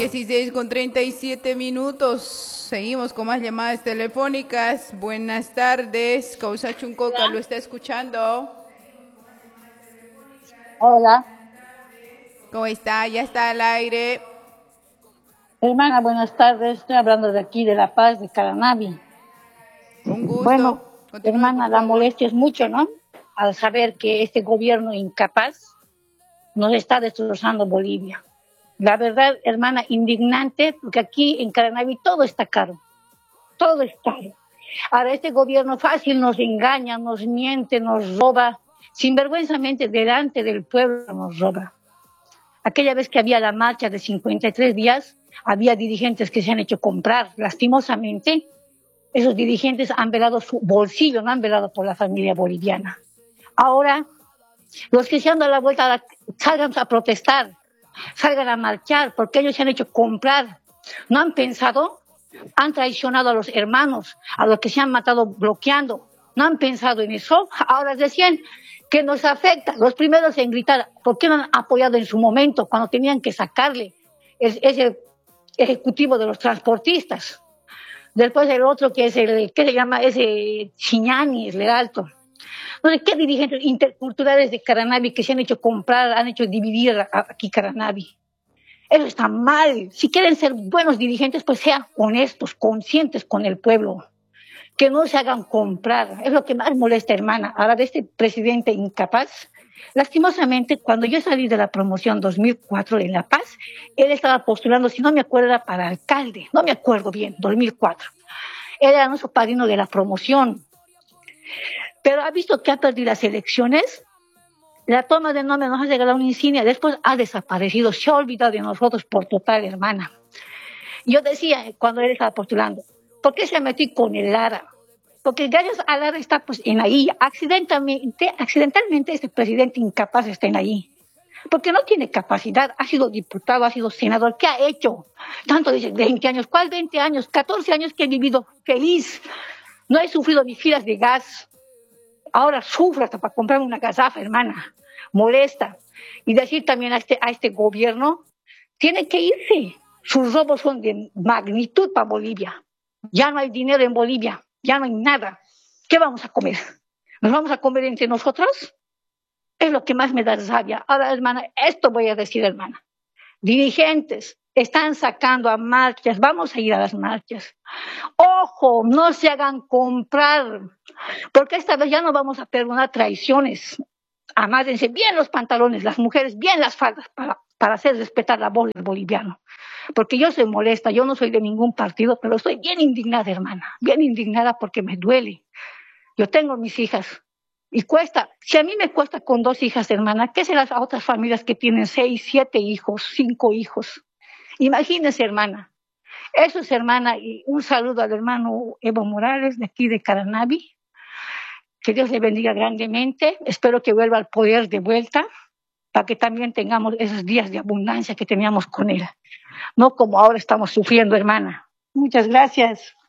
16:37. Seguimos con más llamadas telefónicas. Buenas tardes. Causa Chuncoca Hola. lo está escuchando. Hola, ¿Cómo está? Ya está al aire. hermana, buenas tardes. Estoy hablando de aquí, de La Paz, de Caranavi. Un Bueno, gusto. Continúe, por hermana, la favor. molestia es mucho, ¿no? Al saber que este gobierno incapaz nos está destrozando Bolivia. La verdad, hermana, indignante, porque aquí en Caranavi todo está caro, todo es caro. Ahora este gobierno fácil nos engaña, nos miente, nos roba, sinvergüenzamente delante del pueblo nos roba. Aquella vez que había la marcha de 53 días, había dirigentes que se han hecho comprar. Lastimosamente, esos dirigentes han velado su bolsillo, no han velado por la familia boliviana. Ahora, los que se han dado la vuelta, salgan a protestar, salgan a marchar, porque ellos se han hecho comprar. No han pensado, han traicionado a los hermanos, a los que se han matado bloqueando. No han pensado en eso. Ahora decían que nos afecta. Los primeros en gritar, ¿por qué no han apoyado en su momento cuando tenían que sacarle ese ejecutivo de los transportistas? Después el otro que es el, ¿qué se llama? Ese Chiñani, el alto. No sé qué dirigentes interculturales de Caranavi que se han hecho comprar, han hecho dividir aquí Caranavi. Eso está mal. Si quieren ser buenos dirigentes, pues sean honestos, conscientes con el pueblo. Que no se hagan comprar. Es lo que más molesta, hermana. Ahora, de este presidente incapaz, lastimosamente, cuando yo salí de la promoción 2004 en La Paz, él estaba postulando, si no me acuerdo, era para alcalde. No me acuerdo bien, 2004. Él era nuestro padrino de la promoción. Pero ha visto que ha perdido las elecciones. La toma de nombre nos ha regalado una insignia, después ha desaparecido, se ha olvidado de nosotros por total, hermana. Yo decía cuando él estaba postulando, ¿por qué se metió con el Lara? Porque gracias a Lara está pues en ahí, accidentalmente este presidente incapaz está en ahí. Porque no tiene capacidad, ha sido diputado, ha sido senador, ¿qué ha hecho? Tanto dice, 20 años, ¿cuál 20 años? 14 años que he vivido feliz, no he sufrido ni filas de gas, ahora sufro hasta para comprarme una gasafa, hermana, molesta. Y decir también a este gobierno, tiene que irse. Sus robos son de magnitud para Bolivia. Ya no hay dinero en Bolivia, ya no hay nada. ¿Qué vamos a comer? ¿Nos vamos a comer entre nosotros? Es lo que más me da rabia. Ahora, hermana, esto voy a decir, hermana. Dirigentes están sacando a marchas, vamos a ir a las marchas. Ojo, no se hagan comprar, porque esta vez ya no vamos a perdonar traiciones. Amádense bien los pantalones, las mujeres bien las faldas para hacer respetar la voz del boliviano. Porque yo soy molesta, yo no soy de ningún partido, pero estoy bien indignada, hermana, bien indignada porque me duele. Yo tengo mis hijas y cuesta, si a mí me cuesta con 2 hijas, hermana, ¿qué será a otras familias que tienen 6, 7 hijos, 5 hijos? Imagínese, hermana. Eso es, hermana, y un saludo al hermano Evo Morales de aquí de Caranavi. Que Dios le bendiga grandemente. Espero que vuelva al poder de vuelta para que también tengamos esos días de abundancia que teníamos con él. No como ahora estamos sufriendo, hermana. Muchas gracias.